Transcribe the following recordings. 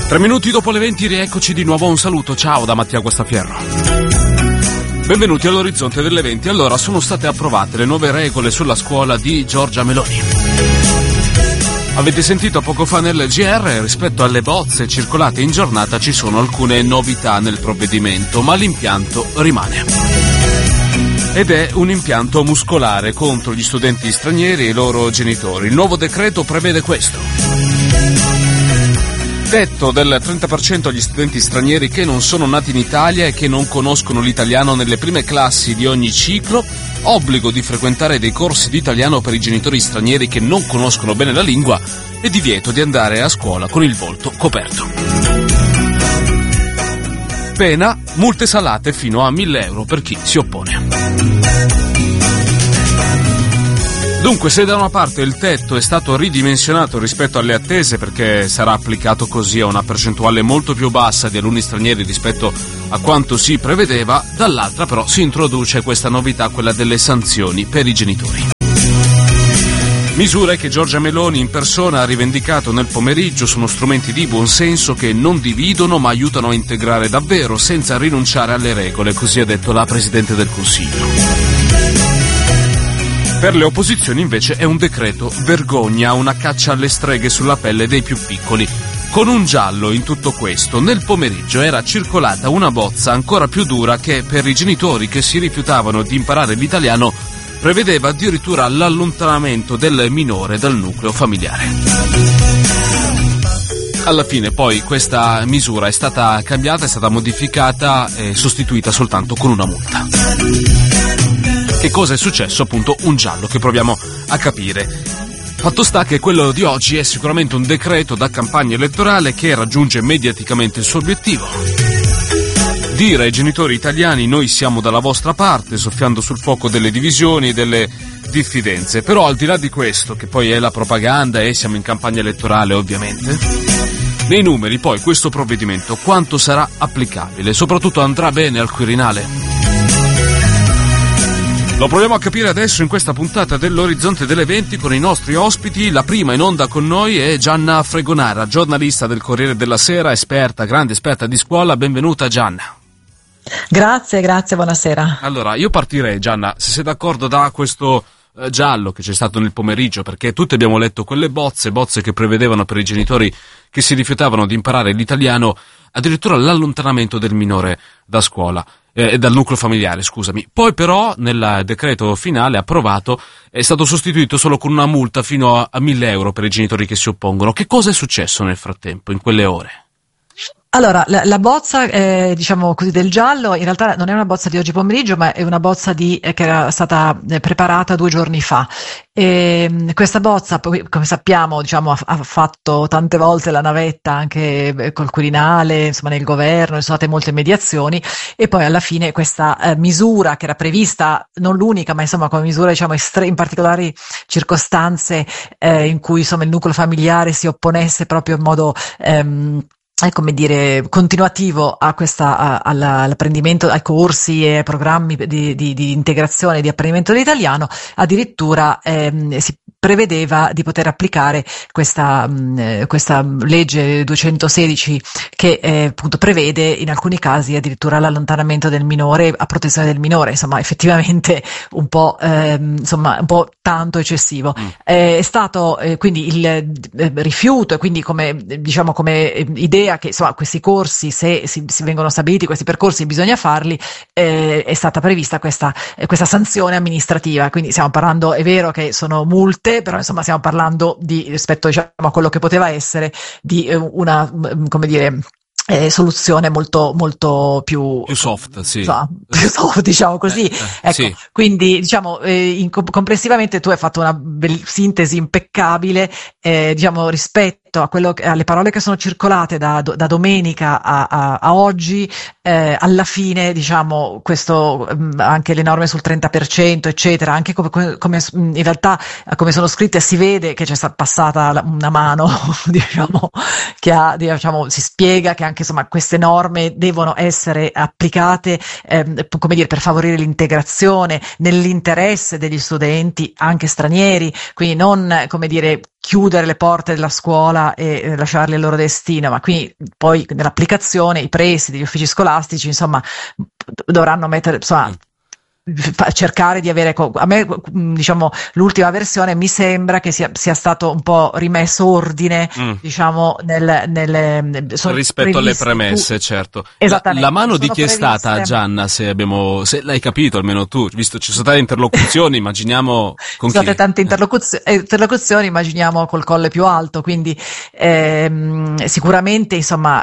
3 minuti dopo le 20, rieccoci di nuovo. Un saluto, ciao da Mattia Guastafierro. Benvenuti all'orizzonte delle 20. Allora, sono state approvate le nuove regole sulla scuola di Giorgia Meloni. Avete sentito poco fa nel GR, rispetto alle bozze circolate in giornata ci sono alcune novità nel provvedimento, ma l'impianto rimane. Ed è un impianto muscolare contro gli studenti stranieri e i loro genitori. Il nuovo decreto prevede questo. Tetto del 30% agli studenti stranieri che non sono nati in Italia e che non conoscono l'italiano nelle prime classi di ogni ciclo, obbligo di frequentare dei corsi di italiano per i genitori stranieri che non conoscono bene la lingua e divieto di andare a scuola con il volto coperto. Pena, multe salate fino a 1.000 euro per chi si oppone. Dunque, se da una parte il tetto è stato ridimensionato rispetto alle attese perché sarà applicato così a una percentuale molto più bassa di alunni stranieri rispetto a quanto si prevedeva, dall'altra però si introduce questa novità, quella delle sanzioni per i genitori. Misure che Giorgia Meloni in persona ha rivendicato nel pomeriggio sono strumenti di buonsenso che non dividono ma aiutano a integrare davvero senza rinunciare alle regole, così ha detto la Presidente del Consiglio. Per le opposizioni invece è un decreto vergogna, una caccia alle streghe sulla pelle dei più piccoli. Con un giallo in tutto questo, nel pomeriggio era circolata una bozza ancora più dura che per i genitori che si rifiutavano di imparare l'italiano prevedeva addirittura l'allontanamento del minore dal nucleo familiare. Alla fine poi questa misura è stata cambiata, è stata modificata e sostituita soltanto con una multa. Che cosa è successo? Appunto un giallo che proviamo a capire. Fatto sta che quello di oggi è sicuramente un decreto da campagna elettorale che raggiunge mediaticamente il suo obiettivo. Dire ai genitori italiani noi siamo dalla vostra parte, soffiando sul fuoco delle divisioni e delle diffidenze. Però al di là di questo, che poi è la propaganda e siamo in campagna elettorale ovviamente, nei numeri poi questo provvedimento quanto sarà applicabile? Soprattutto andrà bene al Quirinale? Lo proviamo a capire adesso in questa puntata dell'Orizzonte delle 20 con i nostri ospiti. La prima in onda con noi è Gianna Fregonara, giornalista del Corriere della Sera, esperta, grande esperta di scuola. Benvenuta Gianna. Grazie, buonasera. Allora, io partirei, Gianna, se sei d'accordo, da questo giallo che c'è stato nel pomeriggio, perché tutti abbiamo letto quelle bozze che prevedevano per i genitori che si rifiutavano di imparare l'italiano addirittura l'allontanamento del minore da scuola. Dal nucleo familiare, scusami. Poi però nel decreto finale approvato è stato sostituito solo con una multa fino a 1.000 euro per i genitori che si oppongono. Che cosa è successo nel frattempo, in quelle ore? Allora, la bozza, diciamo così, del giallo, in realtà non è una bozza di oggi pomeriggio, ma è una bozza che era stata preparata 2 giorni fa. Questa bozza, come sappiamo, diciamo, ha fatto tante volte la navetta anche col Quirinale, insomma, nel governo, ci sono state molte mediazioni, e poi alla fine questa misura che era prevista, non l'unica, ma insomma come misura, diciamo, in particolari circostanze in cui, insomma, il nucleo familiare si opponesse proprio in modo come dire, continuativo a all'apprendimento, ai corsi e ai programmi di integrazione e di apprendimento dell'italiano, addirittura si prevedeva di poter applicare questa legge 216 che appunto prevede in alcuni casi addirittura l'allontanamento del minore a protezione del minore. Insomma, effettivamente un po' tanto eccessivo. È stato quindi il rifiuto, e quindi come idea che insomma questi corsi, se si vengono stabiliti questi percorsi, bisogna farli, è stata prevista questa sanzione amministrativa. Quindi stiamo parlando, è vero che sono multe, però insomma stiamo parlando rispetto, diciamo, a quello che poteva essere, di una, come dire, soluzione molto molto più soft, sì. Più soft, diciamo così. Ecco, sì. Quindi diciamo complessivamente tu hai fatto una sintesi impeccabile, diciamo, rispetto a alle parole che sono circolate da domenica a oggi. Alla fine, diciamo, questo anche le norme sul 30%, eccetera, anche come in realtà come sono scritte, si vede che c'è stata passata una mano, diciamo, si spiega che anche, insomma, queste norme devono essere applicate, come dire, per favorire l'integrazione nell'interesse degli studenti anche stranieri, quindi non, come dire, chiudere le porte della scuola scuola e lasciarli al loro destino, ma qui poi nell'applicazione i presidi, gli uffici scolastici, insomma, dovranno mettere, insomma, cercare di avere, a me diciamo l'ultima versione mi sembra che sia stato un po' rimesso ordine, diciamo rispetto alle premesse, certo. Esattamente. La mano di chi è stata, Gianna, se l'hai capito almeno tu, visto ci sono state interlocuzioni, immaginiamo con chi? Ci sono state tante interlocuzioni, immaginiamo col colle più alto, quindi sicuramente insomma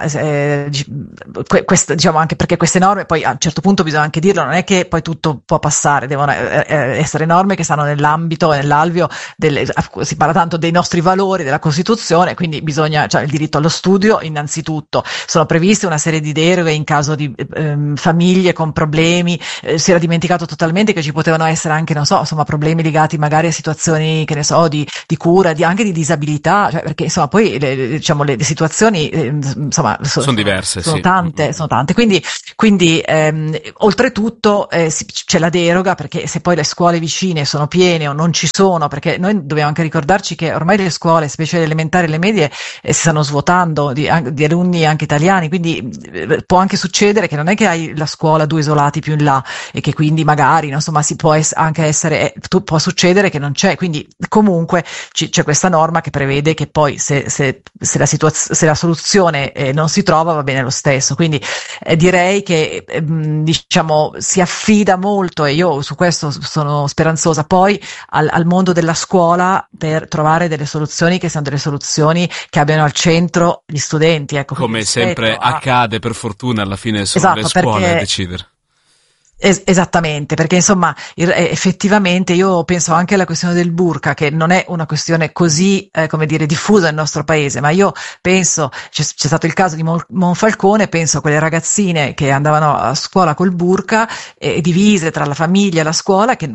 questo, diciamo, anche perché queste norme poi a un certo punto bisogna anche dirlo, non è che poi tutto può passare, devono essere norme che stanno nell'ambito e nell'alveo si parla tanto dei nostri valori, della Costituzione, quindi bisogna, cioè il diritto allo studio innanzitutto, sono previste una serie di deroghe in caso di famiglie con problemi, si era dimenticato totalmente che ci potevano essere anche, non so, insomma, problemi legati magari a situazioni, che ne so, di cura, anche di disabilità, cioè, perché insomma poi le situazioni insomma sono diverse, sono sì. tante, quindi oltretutto c'è la deroga, perché se poi le scuole vicine sono piene o non ci sono, perché noi dobbiamo anche ricordarci che ormai le scuole, specie le elementari e le medie, si stanno svuotando di alunni anche italiani, quindi può anche succedere che non è che hai la scuola 2 isolati più in là e che quindi magari, insomma, si può anche essere, può succedere che non c'è, quindi comunque c'è questa norma che prevede che poi se la soluzione non si trova, va bene lo stesso, quindi direi che diciamo si affida molto, e io su questo sono speranzosa, poi al mondo della scuola, per trovare delle soluzioni che siano delle soluzioni che abbiano al centro gli studenti, ecco. Come sempre accade, per fortuna alla fine sono le scuole a decidere. Esattamente, perché insomma effettivamente io penso anche alla questione del burqa, che non è una questione così come dire diffusa nel nostro paese, ma io penso, c'è stato il caso di Monfalcone, penso a quelle ragazzine che andavano a scuola col burqa divise tra la famiglia e la scuola, che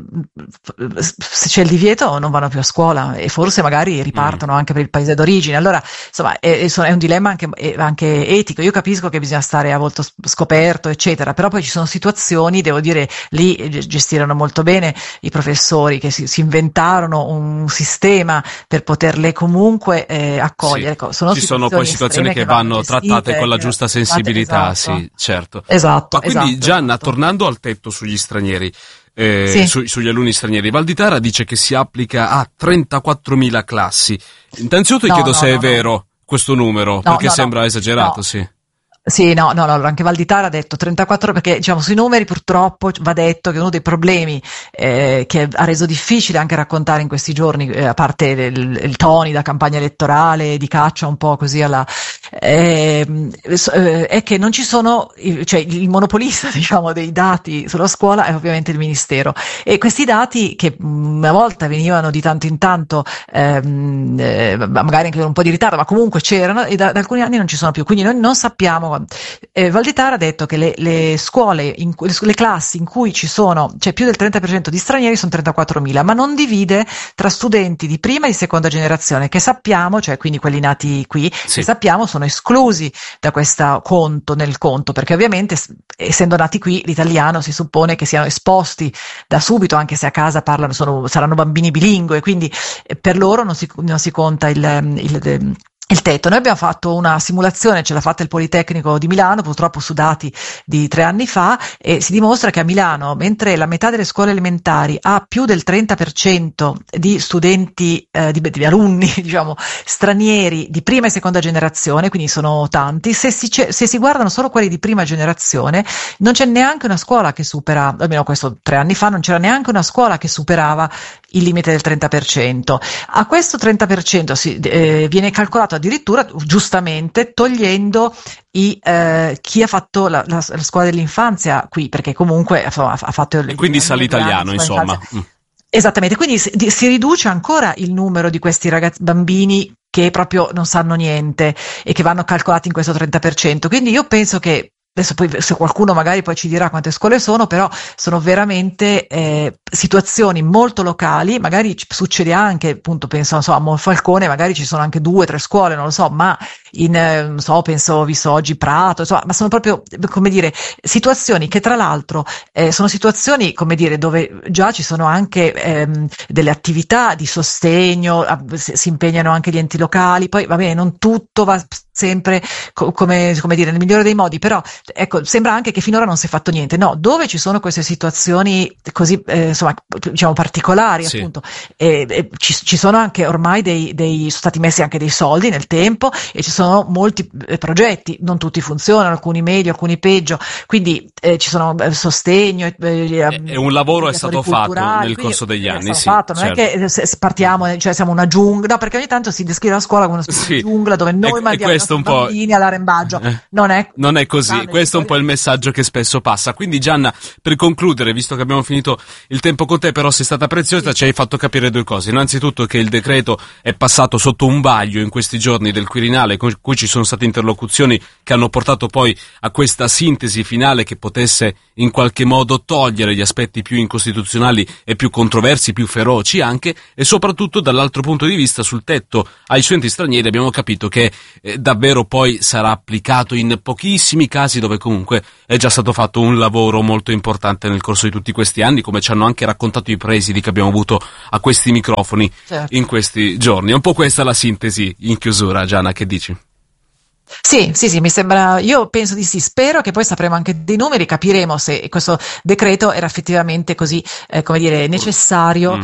se c'è il divieto non vanno più a scuola e forse magari ripartono anche per il paese d'origine. Allora insomma è un dilemma anche etico. Io capisco che bisogna stare a volto scoperto eccetera, però poi ci sono situazioni, devo dire, lì gestirono molto bene i professori, che si inventarono un sistema per poterle comunque accogliere. Sì. Ci sono poi situazioni che vanno trattate con la giusta sensibilità, esatto. Sì, certo. Esatto. Ma quindi Gianna, esatto. Tornando al tetto sugli stranieri, sì. sugli alunni stranieri, Valditara dice che si applica a 34.000 classi. Innanzitutto ti chiedo se è vero questo numero, perché sembra esagerato, sì. Sì, no, anche Valditara ha detto 34, perché diciamo sui numeri purtroppo va detto che uno dei problemi che ha reso difficile anche raccontare in questi giorni, a parte il toni da campagna elettorale, di caccia un po' così è che non ci sono, cioè il monopolista diciamo dei dati sulla scuola è ovviamente il Ministero, e questi dati che una volta venivano di tanto in tanto, magari anche con un po' di ritardo, ma comunque c'erano, e da alcuni anni non ci sono più, quindi noi non sappiamo. Valditara ha detto che le scuole, le classi in cui c'è più del 30% di stranieri sono 34.000, ma non divide tra studenti di prima e di seconda generazione, che sappiamo, cioè quindi quelli nati qui, sì, che sappiamo sono esclusi da questo nel conto, perché ovviamente essendo nati qui l'italiano si suppone che siano esposti da subito, anche se a casa saranno bambini bilingue, quindi per loro non si conta il tetto. Noi abbiamo fatto una simulazione, ce l'ha fatta il Politecnico di Milano, purtroppo su dati di 3 anni fa, e si dimostra che a Milano, mentre la metà delle scuole elementari ha più del 30% di studenti, di alunni, diciamo, stranieri di prima e seconda generazione, quindi sono tanti, se si guardano solo quelli di prima generazione, non c'è neanche una scuola che supera, almeno questo 3 anni fa, non c'era neanche una scuola che superava il limite del 30%. A questo 30% viene calcolato addirittura, giustamente, togliendo chi ha fatto la scuola dell'infanzia qui, perché comunque ha fatto... E quindi sa l'italiano, insomma. Esattamente, quindi si riduce ancora il numero di questi bambini che proprio non sanno niente e che vanno calcolati in questo 30%. Quindi io penso che adesso poi se qualcuno magari poi ci dirà quante scuole sono, però sono veramente situazioni molto locali, magari succede anche, appunto, penso, non so, a Monfalcone magari ci sono anche 2 o 3 scuole, non lo so, ma non so, penso Visoggi, Prato, insomma, ma sono proprio, come dire, situazioni che tra l'altro sono situazioni, come dire, dove già ci sono anche delle attività di sostegno, si impegnano anche gli enti locali, poi va bene, non tutto va sempre come dire, nel migliore dei modi, però ecco, sembra anche che finora non si è fatto niente, no, dove ci sono queste situazioni così, insomma, diciamo particolari, sì, appunto, ci sono anche ormai sono stati messi anche dei soldi nel tempo e ci sono molti progetti, non tutti funzionano, alcuni meglio, alcuni peggio, quindi ci sono sostegno, e un lavoro è stato fatto nel corso degli anni, sì, fatto, non certo. È che partiamo, cioè siamo una giungla, perché ogni tanto si descrive la scuola come una specie di giungla dove noi mandiamo i bambini all'arrembaggio, non è così, questo è un po' il messaggio che spesso passa. Quindi Gianna, per concludere, visto che abbiamo finito il tempo con te, però sei stata preziosa, sì, ci hai fatto capire 2 cose. Innanzitutto che il decreto è passato sotto un vaglio in questi giorni del Quirinale, con cui ci sono state interlocuzioni che hanno portato poi a questa sintesi finale che potesse in qualche modo togliere gli aspetti più incostituzionali e più controversi, più feroci anche, e soprattutto dall'altro punto di vista sul tetto ai studenti stranieri abbiamo capito che davvero poi sarà applicato in pochissimi casi dove comunque è già stato fatto un lavoro molto importante nel corso di tutti questi anni, come ci hanno anche raccontato i presidi che abbiamo avuto a questi microfoni, certo, in questi giorni. È un po' questa la sintesi in chiusura. Gianna, che dici? Sì, mi sembra, io penso di sì, spero che poi sapremo anche dei numeri, capiremo se questo decreto era effettivamente così, come dire, necessario,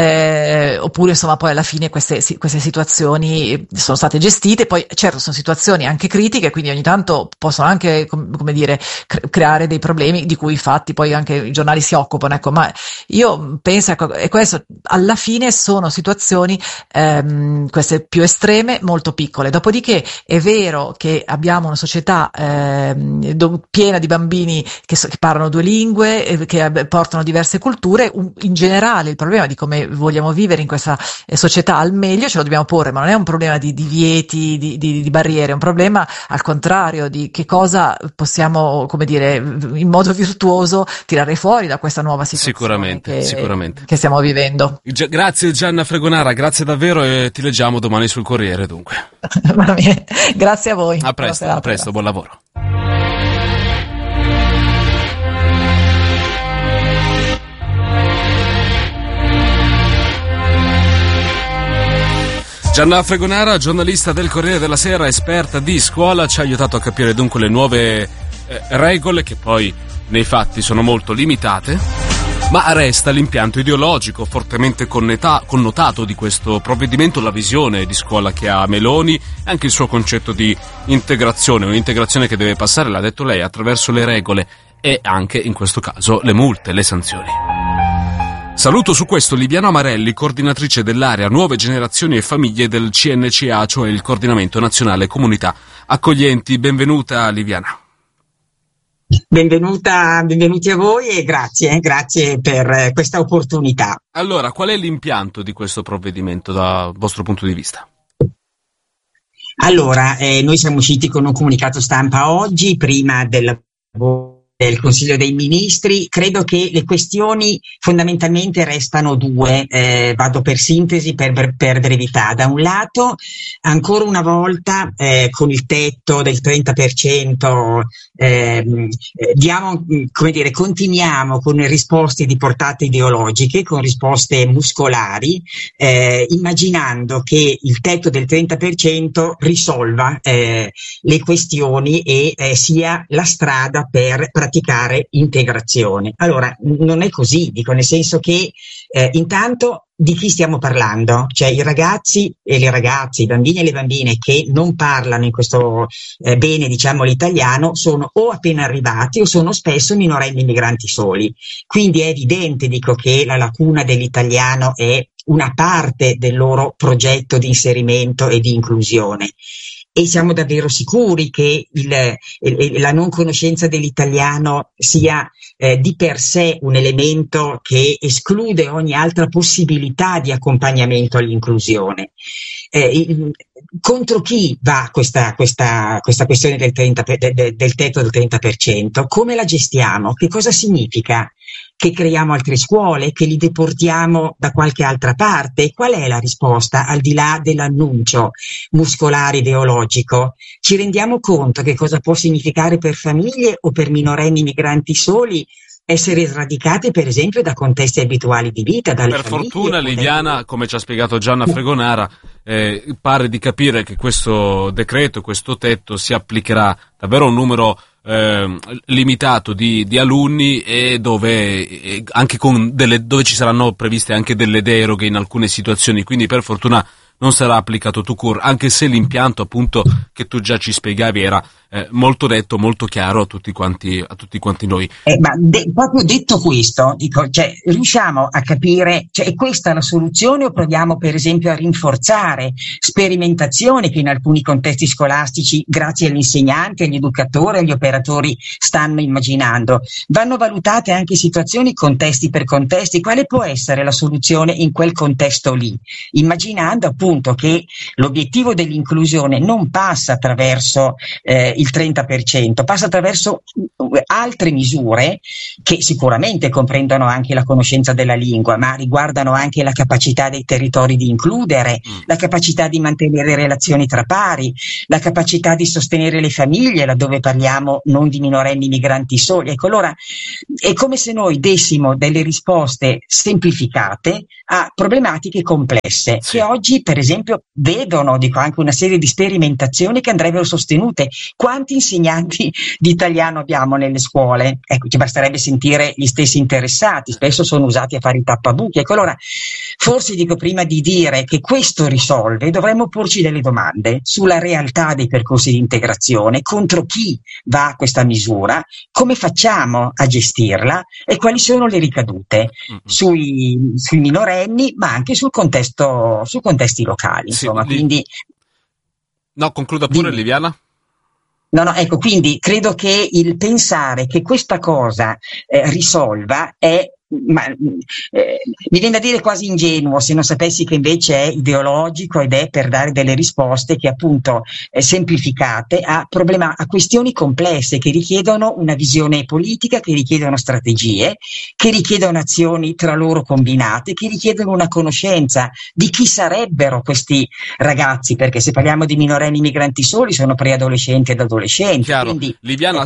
oppure insomma poi alla fine queste situazioni sono state gestite, poi certo sono situazioni anche critiche, quindi ogni tanto possono anche, come dire, creare dei problemi di cui infatti poi anche i giornali si occupano, ecco, ma io penso, ecco, e questo alla fine sono situazioni, queste più estreme, molto piccole, dopodiché è vero che abbiamo una società piena di bambini che parlano 2 lingue, che portano diverse culture, in generale il problema di come vogliamo vivere in questa società al meglio ce lo dobbiamo porre, ma non è un problema di divieti, di barriere, è un problema al contrario di che cosa possiamo, come dire, in modo virtuoso tirare fuori da questa nuova situazione sicuramente che stiamo vivendo. Grazie Gianna Fregonara, grazie davvero, e ti leggiamo domani sul Corriere dunque. Grazie a voi. A presto, buon lavoro. Gianna Fregonara, giornalista del Corriere della Sera, esperta di scuola, ci ha aiutato a capire dunque le nuove regole che poi nei fatti sono molto limitate. Ma resta l'impianto ideologico fortemente connotato di questo provvedimento, la visione di scuola che ha Meloni e anche il suo concetto di integrazione, un'integrazione che deve passare, l'ha detto lei, attraverso le regole e anche in questo caso le multe, le sanzioni. Saluto su questo Liviana Marelli, coordinatrice dell'area Nuove Generazioni e Famiglie del CNCA, cioè il Coordinamento Nazionale Comunità Accoglienti. Benvenuta Liviana. Benvenuti a voi e grazie per questa opportunità. Allora, qual è l'impianto di questo provvedimento dal vostro punto di vista? Allora, noi siamo usciti con un comunicato stampa oggi, prima del Consiglio dei Ministri. Credo che le questioni fondamentalmente restano 2, vado per sintesi per brevità. Da un lato, ancora una volta, con il tetto del 30%, continuiamo con risposte di portate ideologiche, con risposte muscolari, immaginando che il tetto del 30% risolva le questioni e sia la strada per praticare integrazione. Allora, non è così, dico, nel senso che intanto di chi stiamo parlando? Cioè i ragazzi e le ragazze, i bambini e le bambine che non parlano in questo bene, diciamo, l'italiano, sono o appena arrivati o sono spesso minorenni migranti soli. Quindi è evidente, dico, che la lacuna dell'italiano è una parte del loro progetto di inserimento e di inclusione. E siamo davvero sicuri che la non conoscenza dell'italiano sia di per sé un elemento che esclude ogni altra possibilità di accompagnamento all'inclusione. Contro chi va questa questione del tetto del 30%? Come la gestiamo? Che cosa significa che creiamo altre scuole, che li deportiamo da qualche altra parte? Qual è la risposta, al di là dell'annuncio muscolare ideologico? Ci rendiamo conto che cosa può significare per famiglie o per minorenni migranti soli essere sradicati, per esempio, da contesti abituali di vita, dalle per famiglie? Fortuna, Liliana, come ci ha spiegato Gianna Fregonara, pare di capire che questo decreto, questo tetto si applicherà davvero a un numero limitato di alunni, e dove anche dove ci saranno previste anche delle deroghe in alcune situazioni, quindi per fortuna non sarà applicato tout court, anche se l'impianto, appunto, che tu già ci spiegavi era molto detto, molto chiaro a tutti quanti noi. Proprio detto questo, dico, riusciamo a capire, è questa la soluzione, o proviamo per esempio a rinforzare sperimentazioni che in alcuni contesti scolastici, grazie agli insegnanti, agli educatori, agli operatori, stanno immaginando? Vanno valutate anche situazioni contesti per contesti. Quale può essere la soluzione in quel contesto lì? Immaginando appunto che l'obiettivo dell'inclusione non passa attraverso il 30%, passa attraverso altre misure che sicuramente comprendono anche la conoscenza della lingua, ma riguardano anche la capacità dei territori di includere, la capacità di mantenere relazioni tra pari, la capacità di sostenere le famiglie, laddove parliamo non di minorenni migranti soli. Ecco, allora è come se noi dessimo delle risposte semplificate a problematiche complesse, che oggi per esempio vedono, anche una serie di sperimentazioni che andrebbero sostenute. Quanti insegnanti di italiano abbiamo nelle scuole? Ecco, ci basterebbe sentire gli stessi interessati, spesso sono usati a fare i tappabuchi. Ecco, allora forse prima di dire che questo risolve, dovremmo porci delle domande sulla realtà dei percorsi di integrazione, contro chi va questa misura, come facciamo a gestirla e quali sono le ricadute sui minorenni, ma anche sui contesti locali. Insomma, quindi. No, concluda pure, Liliana. No, ecco, quindi credo che il pensare che questa cosa risolva è, mi viene da dire quasi ingenuo, se non sapessi che invece è ideologico ed è per dare delle risposte che appunto semplificate a questioni complesse che richiedono una visione politica, che richiedono strategie, che richiedono azioni tra loro combinate, che richiedono una conoscenza di chi sarebbero questi ragazzi, perché se parliamo di minorenni migranti soli sono preadolescenti ed adolescenti. Chiaro. Quindi, Liviana,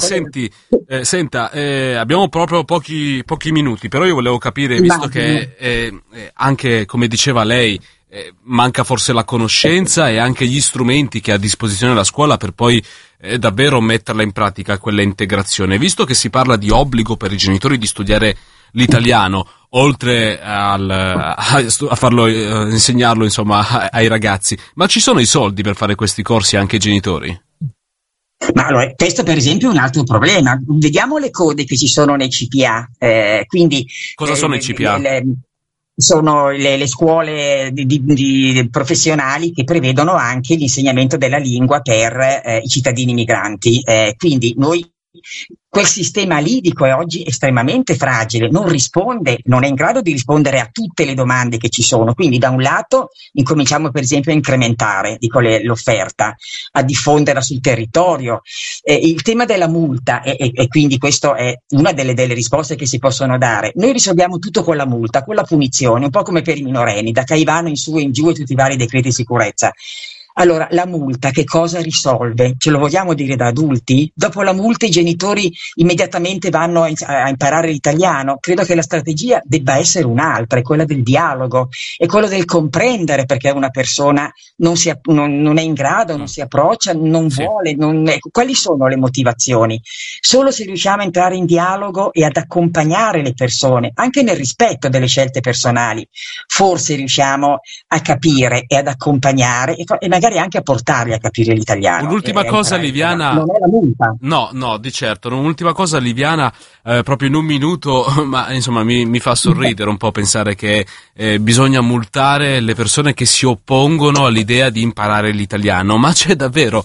senta, abbiamo proprio pochi minuti, però io volevo capire, visto che anche, come diceva lei, manca forse la conoscenza e anche gli strumenti che ha a disposizione la scuola per poi davvero metterla in pratica quella integrazione, visto che si parla di obbligo per i genitori di studiare l'italiano, oltre a farlo insegnarlo, insomma, ai ragazzi, ma ci sono i soldi per fare questi corsi anche ai genitori? Ma allora, questo per esempio è un altro problema. Vediamo le code che ci sono nei CPA. Quindi, cosa sono i CPA? Sono le scuole di professionali che prevedono anche l'insegnamento della lingua per i cittadini migranti. Quindi quel sistema lì, è oggi estremamente fragile, non è in grado di rispondere a tutte le domande che ci sono. Quindi da un lato incominciamo per esempio a incrementare l'offerta, a diffonderla sul territorio. Il tema della multa, e quindi questo è una delle risposte che si possono dare. Noi risolviamo tutto con la multa, con la punizione, un po' come per i minorenni, da Caivano in su e in giù e tutti i vari decreti di sicurezza. Allora, la multa che cosa risolve? Ce lo vogliamo dire da adulti? Dopo la multa i genitori immediatamente vanno a imparare l'italiano? Credo che la strategia debba essere un'altra, è quella del dialogo, è quello del comprendere perché una persona non è in grado, non si approccia, non vuole. Quali sono le motivazioni? Solo se riusciamo a entrare in dialogo e ad accompagnare le persone, anche nel rispetto delle scelte personali, forse riusciamo a capire e ad accompagnare e magari anche a portarli a capire l'italiano. Un'ultima cosa, Liviana. Non è la multa. No, di certo. Un'ultima cosa, Liviana, proprio in un minuto, ma insomma mi fa sorridere un po' pensare che bisogna multare le persone che si oppongono all'idea di imparare l'italiano. Ma c'è davvero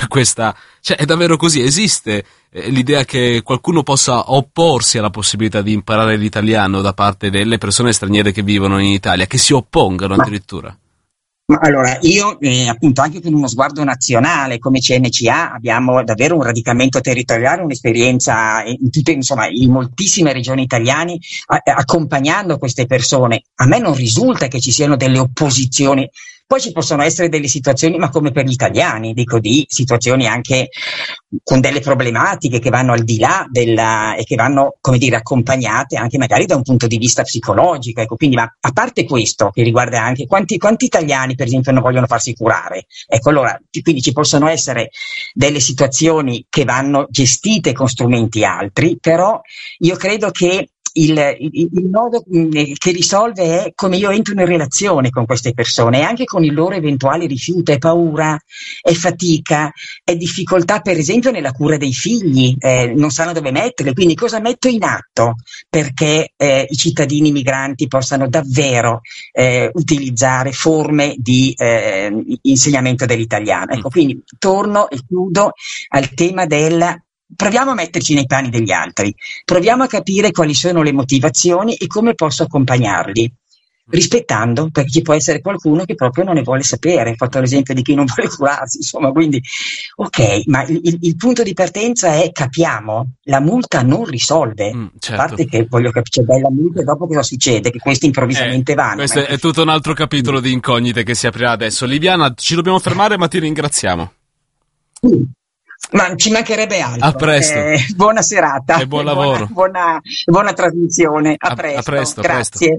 è davvero così? Esiste l'idea che qualcuno possa opporsi alla possibilità di imparare l'italiano da parte delle persone straniere che vivono in Italia, che si oppongano addirittura? Ma allora, io appunto anche con uno sguardo nazionale come CNCA abbiamo davvero un radicamento territoriale, un'esperienza in moltissime regioni italiane accompagnando queste persone. A me non risulta che ci siano delle opposizioni. Poi ci possono essere delle situazioni, ma come per gli italiani, dico, di situazioni anche con delle problematiche che vanno al di là e che vanno, come dire, accompagnate anche magari da un punto di vista psicologico. Ecco, quindi, ma a parte questo, che riguarda anche quanti italiani, per esempio, non vogliono farsi curare. Ecco, allora, quindi ci possono essere delle situazioni che vanno gestite con strumenti altri, però io credo che il nodo che risolve è come io entro in relazione con queste persone e anche con il loro eventuale rifiuto. È paura, è fatica, è difficoltà per esempio nella cura dei figli, non sanno dove metterli, quindi cosa metto in atto perché i cittadini migranti possano davvero utilizzare forme di insegnamento dell'italiano. Ecco, quindi torno e chiudo al tema proviamo a metterci nei panni degli altri, proviamo a capire quali sono le motivazioni e come posso accompagnarli, rispettando, perché ci può essere qualcuno che proprio non ne vuole sapere. Ho fatto l'esempio di chi non vuole curarsi, insomma, quindi ok, ma il punto di partenza è: capiamo, la multa non risolve, certo. A parte che voglio capire, c'è la multa e dopo cosa succede? Che questi improvvisamente vanno. Questo è tutto un altro capitolo di incognite che si aprirà adesso. Liviana, ci dobbiamo fermare, ma ti ringraziamo. Ma ci mancherebbe altro. A presto. Buona serata e buon lavoro. Buona trasmissione. A presto. Grazie.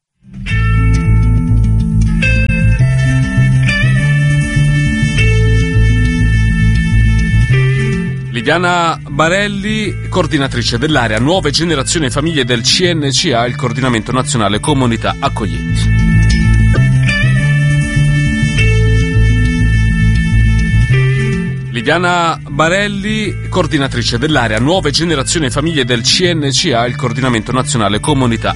Liviana Barelli, coordinatrice dell'area Nuove Generazioni e Famiglie del CNCA, il Coordinamento Nazionale Comunità Accoglienti. Liviana Barelli, coordinatrice dell'area Nuove Generazioni e Famiglie del CNCA, il Coordinamento Nazionale Comunità